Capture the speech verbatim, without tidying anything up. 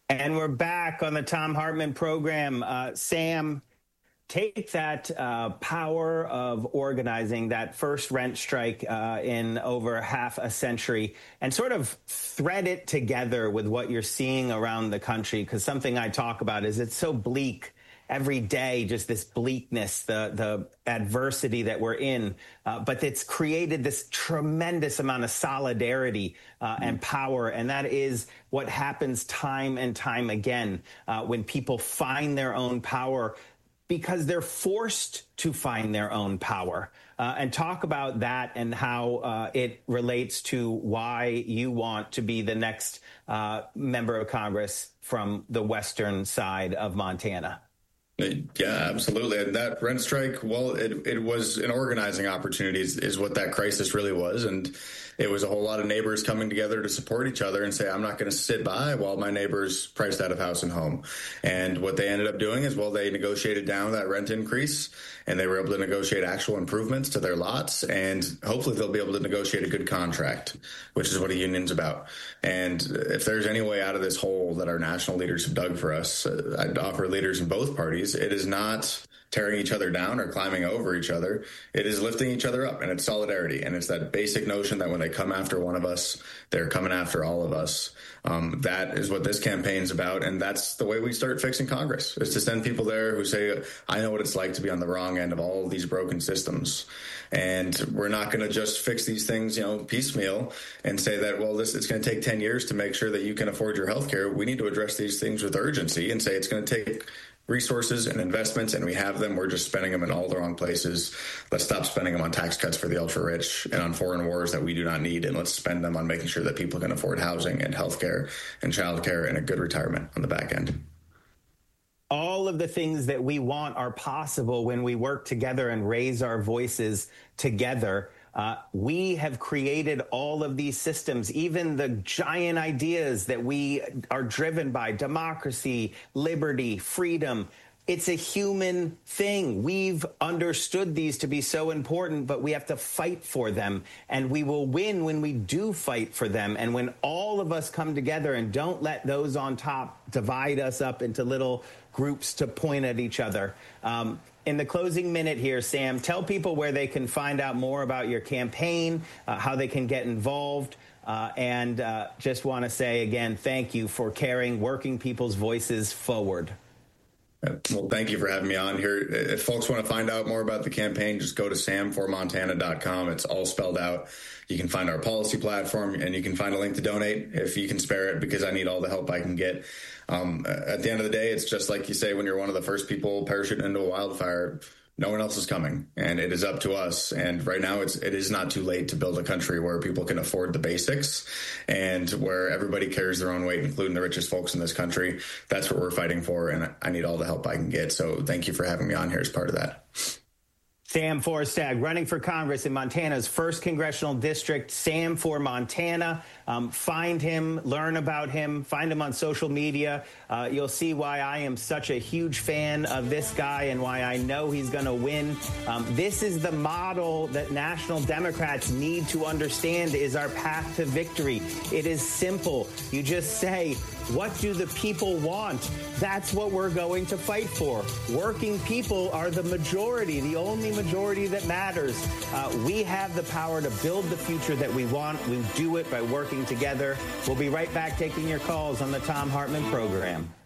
And we're back on the Thom Hartmann program. Uh, Sam, take that uh, power of organizing, that first rent strike uh, in over half a century, and sort of thread it together with what you're seeing around the country. Because something I talk about is it's so bleak every day, just this bleakness, the the adversity that we're in. Uh, but it's created this tremendous amount of solidarity uh, mm-hmm. and power. And that is what happens time and time again uh, when people find their own power because they're forced to find their own power. Uh, and talk about that and how uh, it relates to why you want to be the next uh, member of Congress from the western side of Montana. Yeah, absolutely. And that rent strike, well, it, it was an organizing opportunity is, is what that crisis really was. And it was a whole lot of neighbors coming together to support each other and say, I'm not going to sit by while my neighbor's priced out of house and home. And what they ended up doing is, well, they negotiated down that rent increase and they were able to negotiate actual improvements to their lots. And hopefully they'll be able to negotiate a good contract, which is what a union's about. And if there's any way out of this hole that our national leaders have dug for us, I'd offer leaders in both parties. It is not tearing each other down or climbing over each other. It is lifting each other up, and it's solidarity. And it's that basic notion that when they come after one of us, they're coming after all of us. Um, that is what this campaign's about. And that's the way we start fixing Congress, is to send people there who say, I know what it's like to be on the wrong end of all of these broken systems. And we're not going to just fix these things, you know, piecemeal and say that, well, this it's going to take ten years to make sure that you can afford your health care. We need to address these things with urgency and say it's going to take resources and investments, and we have them. We're just spending them in all the wrong places. Let's stop spending them on tax cuts for the ultra rich and on foreign wars that we do not need, and let's spend them on making sure that people can afford housing and healthcare and childcare and a good retirement on the back end. All of the things that we want are possible when we work together and raise our voices together. Uh, we have created all of these systems, even the giant ideas that we are driven by: democracy, liberty, freedom. It's a human thing. We've understood these to be so important, but we have to fight for them. And we will win when we do fight for them. And when all of us come together and don't let those on top divide us up into little groups to point at each other. Um, in the closing minute here, Sam, tell people where they can find out more about your campaign, uh, how they can get involved. Uh, and uh, just want to say again, thank you for carrying working people's voices forward. Well, thank you for having me on here. If folks want to find out more about the campaign, just go to sam for montana dot com. It's all spelled out. You can find our policy platform, and you can find a link to donate if you can spare it, because I need all the help I can get. Um, at the end of the day, it's just like you say, when you're one of the first people parachuting into a wildfire, no one else is coming, and it is up to us. And right now, it's it is not too late to build a country where people can afford the basics and where everybody carries their own weight, including the richest folks in this country. That's what we're fighting for, and I need all the help I can get. So thank you for having me on here as part of that. Sam Forstad, running for Congress in Montana's first congressional district. Sam for Montana. Um, find him, learn about him, find him on social media. Uh, you'll see why I am such a huge fan of this guy and why I know he's going to win. Um, this is the model that national Democrats need to understand is our path to victory. It is simple. You just say, what do the people want? That's what we're going to fight for. Working people are the majority, the only majority that matters. Uh, we have the power to build the future that we want. We do it by working together. We'll be right back taking your calls on the Thom Hartmann program.